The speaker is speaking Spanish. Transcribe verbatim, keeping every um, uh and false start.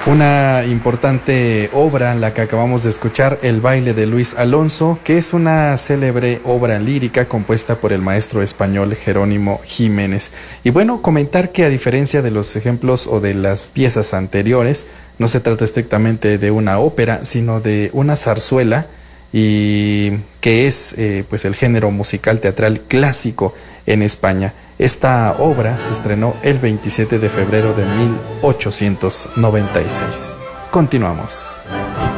Una importante obra, la que acabamos de escuchar, El baile de Luis Alonso, que es una célebre obra lírica compuesta por el maestro español Jerónimo Jiménez. Y bueno, comentar que a diferencia de los ejemplos o de las piezas anteriores, no se trata estrictamente de una ópera, sino de una zarzuela, y que es eh, pues el género musical teatral clásico en España. Esta obra se estrenó el veintisiete de febrero de mil ochocientos noventa y seis. Continuamos.